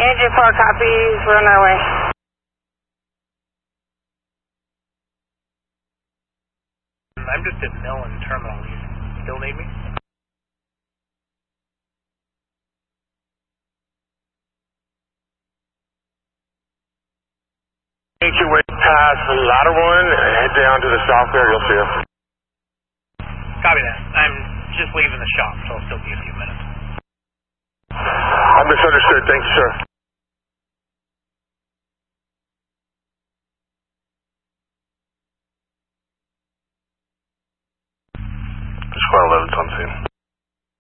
Engine 4 copies, we're on our way. I'm just at Millen Terminal. You still need me? Make your way past the latter one and head down to the south there, you'll see us. Copy that. I'm just leaving the shop, so I'll still be a few minutes. I misunderstood. Thank you, sir.